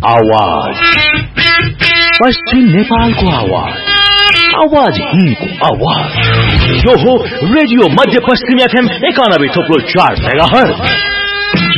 आवाज पश्चिम नेपालको आवाज आवाज हिन्दको आवाज यो हो रेडियो मध्य पश्चिम FM 91.4 मेगाहर्ज